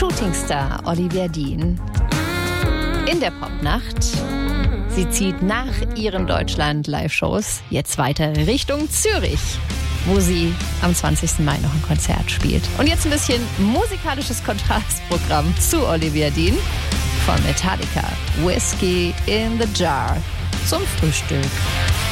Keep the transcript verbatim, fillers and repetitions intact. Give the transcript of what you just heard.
Shootingstar Olivia Dean in der Popnacht. Sie zieht nach ihren Deutschland-Live-Shows jetzt weiter Richtung Zürich, wo sie am zwanzigsten Mai noch ein Konzert spielt. Und jetzt ein bisschen musikalisches Kontrastprogramm zu Olivia Dean von Metallica. Whiskey in the Jar zum Frühstück.